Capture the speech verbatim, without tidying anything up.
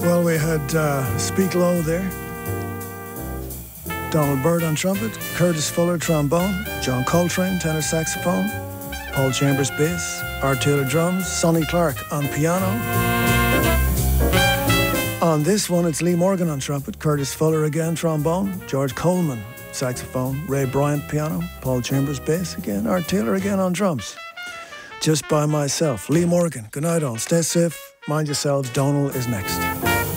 Well, we had uh, Speak Low there. Donald Byrd on trumpet, Curtis Fuller trombone, John Coltrane tenor saxophone, Paul Chambers bass, Art Taylor drums, Sonny Clark on piano. On this one, it's Lee Morgan on trumpet, Curtis Fuller again trombone, George Coleman saxophone, Ray Bryant piano, Paul Chambers bass again, Art Taylor again on drums. Just by myself, Lee Morgan. Good night all. Stay safe. Mind yourselves. Donal is next.